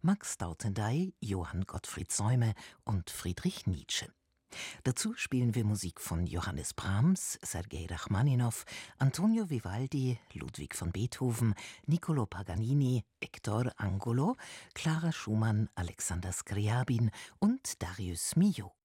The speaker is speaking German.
Max Staudenday, Johann Gottfried Säume und Friedrich Nietzsche. Dazu spielen wir Musik von Johannes Brahms, Sergei Rachmaninow, Antonio Vivaldi, Ludwig van Beethoven, Niccolò Paganini, Hector Angolo, Clara Schumann, Alexander Scriabin und Darius Milhaud.